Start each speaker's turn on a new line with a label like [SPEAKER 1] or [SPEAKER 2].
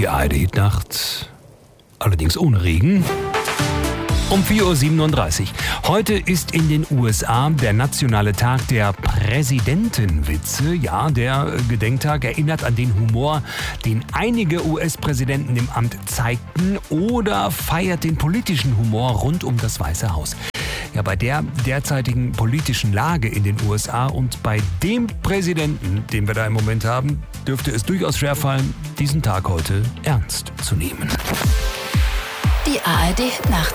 [SPEAKER 1] Die ARD-Nacht, allerdings ohne Regen, um 4.37 Uhr. Heute ist in den USA der nationale Tag der Präsidentenwitze. Ja, der Gedenktag erinnert an den Humor, den einige US-Präsidenten im Amt zeigten, oder feiert den politischen Humor rund um das Weiße Haus. Ja, bei der derzeitigen politischen Lage in den USA und bei dem Präsidenten, den wir da im Moment haben, dürfte es durchaus schwerfallen, diesen Tag heute ernst zu nehmen.
[SPEAKER 2] Die ARD-Nacht.